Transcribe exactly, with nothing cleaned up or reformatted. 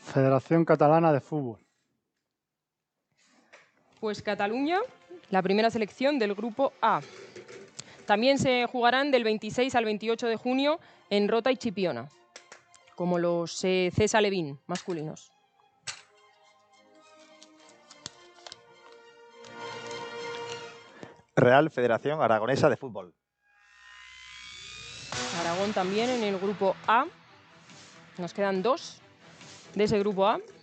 Federación Catalana de Fútbol. Pues Cataluña, la primera selección del grupo A. También se jugarán del veintiséis al veintiocho de junio en Rota y Chipiona, como los eh, Cesa Levín masculinos. Real Federación Aragonesa de Fútbol. Aragón también en el grupo A. Nos quedan dos de ese grupo A.